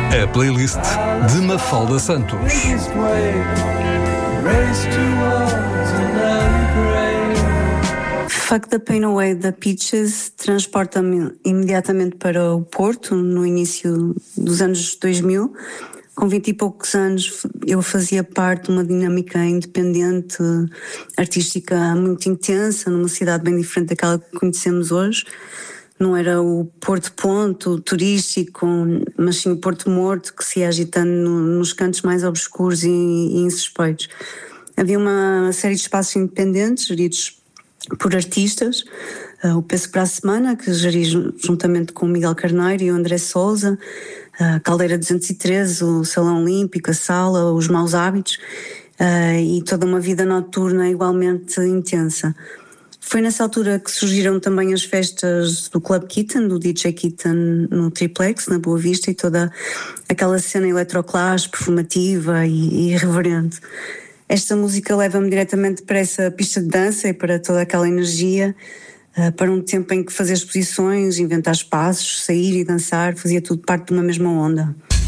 A playlist de Mafalda Santos. Fuck the Pain Away da Peaches transporta-me imediatamente para o Porto, no início dos anos 2000. Com 20 e poucos anos eu fazia parte de uma dinâmica independente, artística muito intensa, numa cidade bem diferente daquela que conhecemos hoje. Não era o Porto Ponto turístico, mas sim o Porto Morto que se ia agitando nos cantos mais obscuros e insuspeitos. Havia uma série de espaços independentes geridos por artistas, o Peso para a Semana, que geri juntamente com o Miguel Carneiro e o André Sousa, a Caldeira 213, o Salão Olímpico, a Sala, os Maus Hábitos, e toda uma vida noturna igualmente intensa. Foi nessa altura que surgiram também as festas do Club Kitten, do DJ Kitten no Triplex, na Boa Vista, e toda aquela cena electroclash, perfumativa e irreverente. Esta música leva-me diretamente para essa pista de dança e para toda aquela energia, para um tempo em que fazer exposições, inventar espaços, sair e dançar, fazia tudo parte de uma mesma onda.